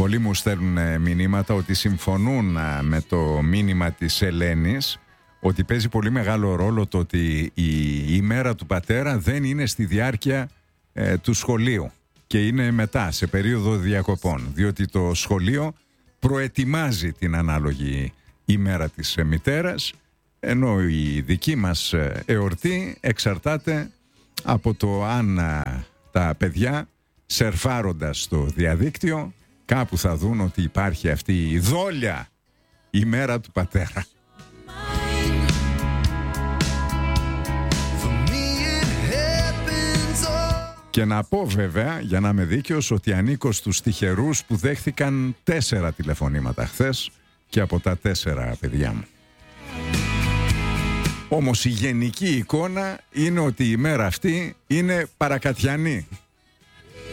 πολλοί μου στέλνουν μηνύματα ότι συμφωνούν με το μήνυμα της Ελένης, ότι παίζει πολύ μεγάλο ρόλο το ότι η ημέρα του πατέρα δεν είναι στη διάρκεια του σχολείου και είναι μετά, σε περίοδο διακοπών, διότι το σχολείο προετοιμάζει την ανάλογη ημέρα της μητέρας, ενώ η δική μας εορτή εξαρτάται από το αν τα παιδιά, σερφάροντας στο διαδίκτυο, κάπου θα δουν ότι υπάρχει αυτή η δόλια ημέρα του πατέρα. Και να πω βέβαια, για να είμαι δίκαιος, ότι ανήκω στους τυχερούς που δέχθηκαν 4 τηλεφωνήματα χθες και από τα 4 παιδιά μου. Όμως η γενική εικόνα είναι ότι η μέρα αυτή είναι παρακατιανή.